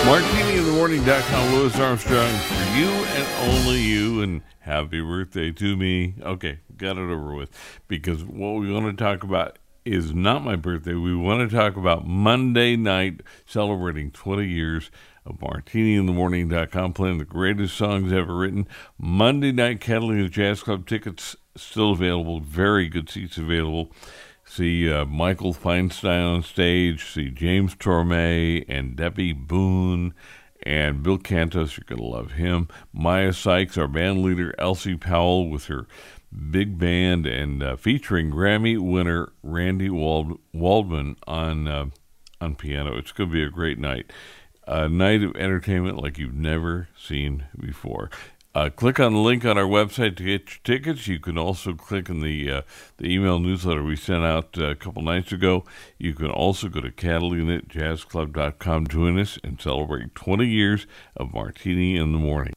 MartiniInTheMorning.com, Louis Armstrong, for you and only you, and happy birthday to me. Okay, got it over with, because what we want to talk about is not my birthday. We want to talk about Monday night, celebrating 20 years of MartiniInTheMorning.com, playing the greatest songs ever written. Monday night, Catalina Jazz Club tickets still available, very good seats available. See Michael Feinstein on stage, see James Torme and Debbie Boone and Bill Cantos. You're going to love him. Maya Sykes, our band leader, Elsie Powell with her big band, and featuring Grammy winner Randy Waldman on piano. It's going to be a great night. A night of entertainment like you've never seen before. Click on the link on our website to get your tickets. You can also click on the email newsletter we sent out a couple nights ago. You can also go to CatalinaJazzClub.com, join us, and celebrate 20 years of Martini in the Morning.